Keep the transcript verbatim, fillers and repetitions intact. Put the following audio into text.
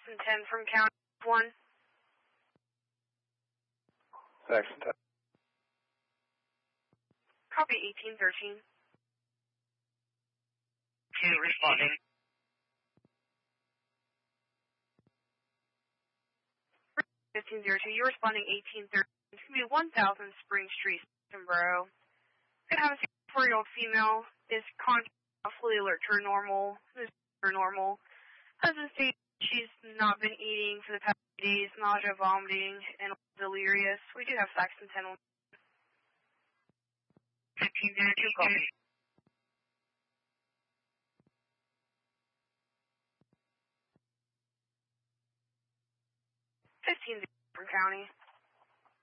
Saxon ten from County one. Saxon ten. Copy eighteen thirteen. Two responding. fifteen zero two, you're responding eighteen thirteen. It's going to be one thousand Spring Street, Borough. Going to have a four-year-old female. Is conscious, fully alert to her normal. Is her normal. Has a state she's not been eating for the past days, nausea, vomiting, and delirious. We do have Saxon ten. fifteen zero two, copy. fifteen zero from County.